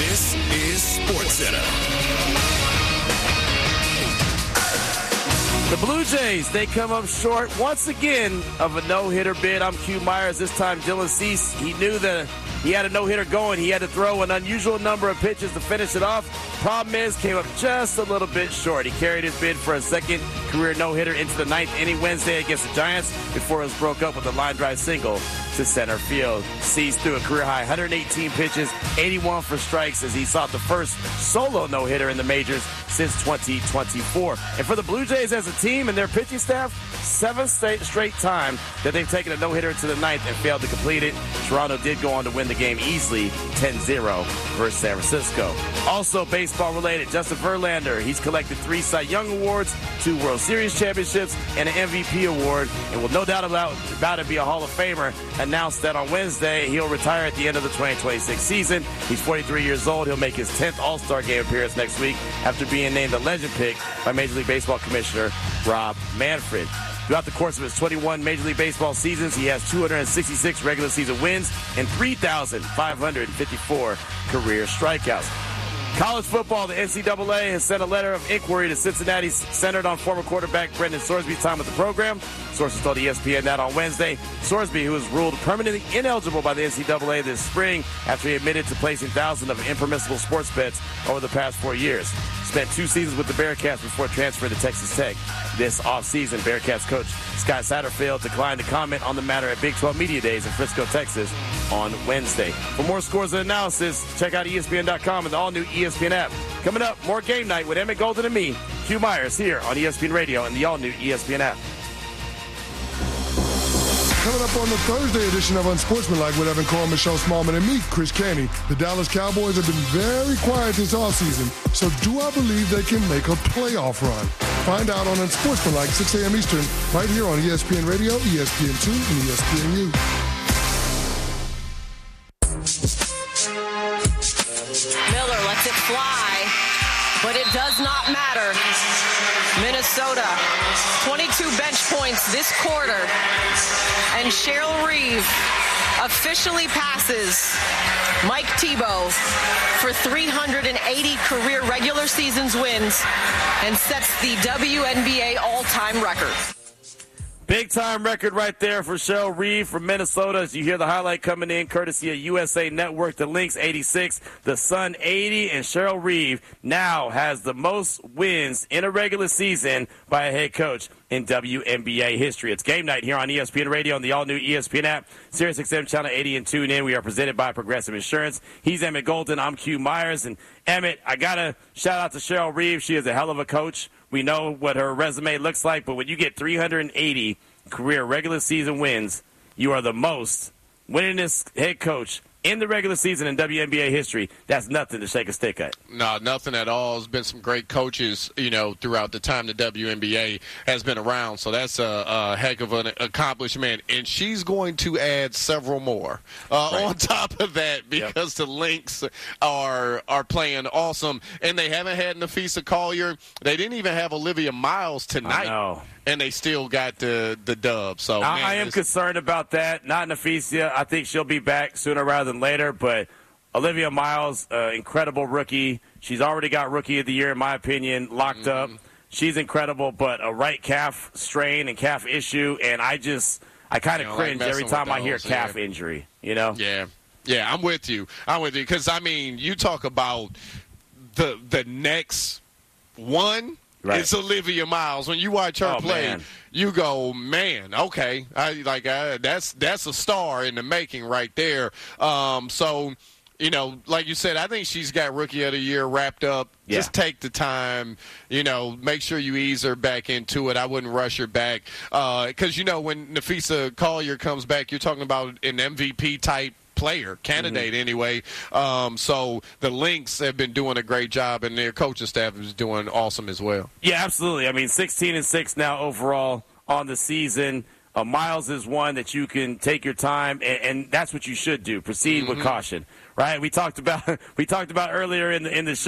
This is SportsCenter. The Blue Jays, they come up short once again of a no-hitter bid. I'm Q Myers. This time, Dylan Cease, he knew that he had a no-hitter going. He had to throw an unusual number of pitches to finish it off. Problem is, came up just a little bit short. He carried his bid for a second career no-hitter into the ninth inning Wednesday against the Giants before it was broke up with a line drive single to center field. Cease threw a career-high 118 pitches, 81 for strikes as he sought the first solo no-hitter in the majors since 2024. And for the Blue Jays as a team and their pitching staff, seventh straight time that they've taken a no-hitter into the ninth and failed to complete it. Toronto did go on to win the game easily, 10-0 versus San Francisco. Also baseball-related, Justin Verlander, he's collected 3 Cy Young Awards, 2 World Series championships, and an MVP award, and will no doubt about it be a Hall of Famer. Announced that on Wednesday he'll retire at the end of the 2026 season. He's 43 years old. He'll make his 10th All-Star Game appearance next week after being named a legend pick by Major League Baseball Commissioner Rob Manfred. Throughout the course of his 21 Major League Baseball seasons, he has 266 regular season wins and 3,554 career strikeouts. College football, the NCAA has sent a letter of inquiry to Cincinnati centered on former quarterback Brendan Sorsby's time with the program. Sources told ESPN that on Wednesday, Sorsby, who was ruled permanently ineligible by the NCAA this spring after he admitted to placing thousands of impermissible sports bets over the past 4 years, spent 2 seasons with the Bearcats before transferring to Texas Tech this offseason. Bearcats coach Scott Satterfield declined to comment on the matter at Big 12 Media Days in Frisco, Texas on Wednesday. For more scores and analysis, check out ESPN.com and the all-new ESPN app. Coming up, more Game Night with Emmett Golden and me, Q Myers, here on ESPN Radio and the all-new ESPN app. Coming up on the Thursday edition of Unsportsmanlike with Evan Cohen, Michelle Smallman, and me, Chris Canty. The Dallas Cowboys have been very quiet this offseason, so do I believe they can make a playoff run? Find out on Unsportsmanlike, 6 a.m. Eastern, right here on ESPN Radio, ESPN2, and ESPNU. Miller lets it fly, but it does not matter. Minnesota, 22 bench points this quarter, and Cheryl Reeve officially passes Mike Tebow for 380 career regular seasons wins and sets the WNBA all-time record. Big-time record right there for Cheryl Reeve from Minnesota. As you hear the highlight coming in, courtesy of USA Network, the Lynx 86, the Sun 80, and Cheryl Reeve now has the most wins in a regular season by a head coach in WNBA history. It's Game Night here on ESPN Radio and the all-new ESPN app, SiriusXM Channel 80, and tune in. We are presented by Progressive Insurance. He's Emmett Golden. I'm Q Myers. And Emmett, I got to shout out to Cheryl Reeve. She is a hell of a coach. We know what her resume looks like, but when you get 380 career regular season wins, you are the most winningest head coach in the regular season in WNBA history. That's nothing to shake a stick at. No, nothing at all. There's been some great coaches, throughout the time the WNBA has been around. So that's a heck of an accomplishment. And she's going to add several more on top of that because the Lynx are playing awesome. And they haven't had Nafisa Collier. They didn't even have Olivia Miles tonight. And they still got the dub. So I am concerned about that. Not Nafisa. I think she'll be back sooner rather than later. But Olivia Miles, incredible rookie. She's already got Rookie of the Year, in my opinion, locked up. She's incredible, but a right calf strain and calf issue. And I kind of cringe every time I hear calf injury, Yeah, I'm with you. Because, you talk about the next one. Right. It's Olivia Miles. When you watch her play, you go, man, okay, that's a star in the making right there. So, like you said, I think she's got Rookie of the Year wrapped up. Yeah. Just take the time, make sure you ease her back into it. I wouldn't rush her back because, when Nafisa Collier comes back, you're talking about an MVP type candidate anyway. So the Lynx have been doing a great job, and their coaching staff is doing awesome as well. Yeah, absolutely. 16-6 now overall on the season. Miles is one that you can take your time, and that's what you should do. Proceed with caution, right? We talked about earlier in the show.